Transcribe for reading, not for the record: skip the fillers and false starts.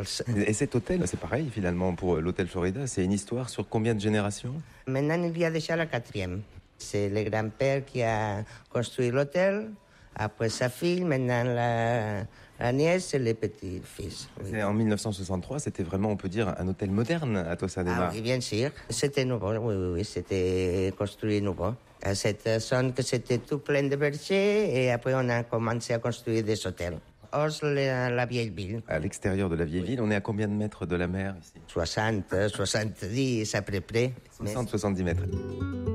Et cet hôtel, c'est pareil finalement pour l'hôtel Florida, c'est une histoire sur combien de générations? Maintenant, il y a déjà la quatrième. C'est le grand-père qui a construit l'hôtel, après sa fille, maintenant la nièce et les petits-fils. Oui. En 1963, c'était vraiment, on peut dire, un hôtel moderne à Tossa de Mar. Ah oui, bien sûr. C'était nouveau, oui, c'était construit nouveau. À cette zone que c'était tout plein de vergers et après on a commencé à construire des hôtels. Hors la vieille ville. À l'extérieur de la vieille ville, on est à combien de mètres de la mer ici? 60, 70 à peu près. 60-70 mètres.